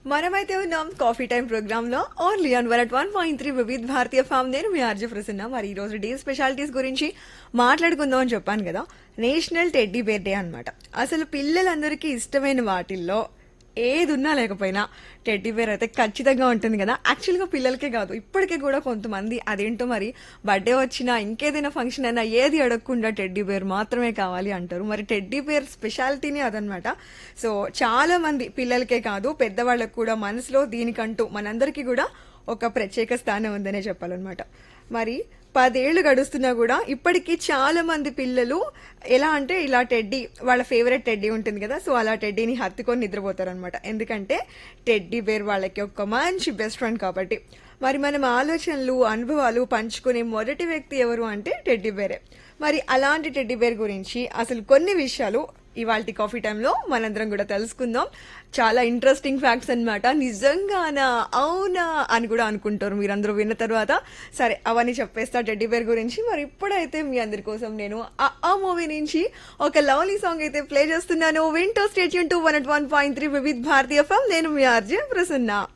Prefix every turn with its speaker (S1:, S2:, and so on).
S1: మనమైతే ఉన్నాం coffee time programme లో only on 101.3 Vividh Bharatiya form. నేను మీ ఆర్జే ప్రసన్న. మరి ఈ రోజు డే స్పెషాలిటీస్ గురించి మాట్లాడుకుందాం అని చెప్పాను కదా. నేషనల్ టెడ్డీ బేర్ డే అన్నమాట. అసలు పిల్లలందరికీ ఇష్టమైన వాటిల్లో ఏది ఉన్నా లేకపోయినా టెడ్డీ బేర్ అయితే ఖచ్చితంగా ఉంటుంది కదా. యాక్చువల్గా పిల్లలకే కాదు, ఇప్పటికే కూడా కొంతమంది అదేంటో మరి బర్త్డే వచ్చినా ఇంకేదైనా ఫంక్షన్ అయినా ఏది అడగకుండా టెడ్డీ బేర్ మాత్రమే కావాలి అంటారు. మరి టెడ్డీ బేర్ స్పెషాలిటీనే అదనమాట. సో చాలా మంది పిల్లలకే కాదు పెద్దవాళ్ళకు కూడా మనసులో దీనికంటూ మనందరికీ కూడా ఒక ప్రత్యేక స్థానం ఉందనే చెప్పాలన్నమాట. మరి 10 ఏళ్లు గడుస్తున్నా కూడా ఇప్పటికీ చాలా మంది పిల్లలు ఎలా అంటే ఇలా టెడ్డీ, వాళ్ళ ఫేవరెట్ టెడ్డీ ఉంటుంది కదా, సో అలా టెడ్డీని హత్తుకొని నిద్రపోతారు అనమాట. ఎందుకంటే టెడ్డీ బేర్ వాళ్ళకి ఒక మంచి బెస్ట్ ఫ్రెండ్ కాబట్టి. మరి మనం ఆలోచనలు అనుభవాలు పంచుకునే మొదటి వ్యక్తి ఎవరు అంటే టెడ్డీ బేరే. మరి అలాంటి టెడ్డీ బేర్ గురించి అసలు కొన్ని విషయాలు ఇవాల్టి కాఫీ టైంలో మనందరం కూడా తెలుసుకుందాం. చాలా ఇంట్రెస్టింగ్ ఫ్యాక్ట్స్ అన్నమాట. నిజంగానా, అవునా అని కూడా అనుకుంటారు మీరందరూ విన్న తర్వాత. సరే, అవన్నీ చెప్పేస్తా టెడ్డీ బేర్ గురించి. మరి ఇప్పుడైతే మీ అందరి కోసం నేను ఆ మూవీ నుంచి ఒక లవ్లీ సాంగ్ అయితే ప్లే చేస్తున్నాను. వింటో స్టేట్ యూన్ 101.3 వివిధ్ భారతీయ ఫామ్. నేను మీ ఆర్జే ప్రసన్న.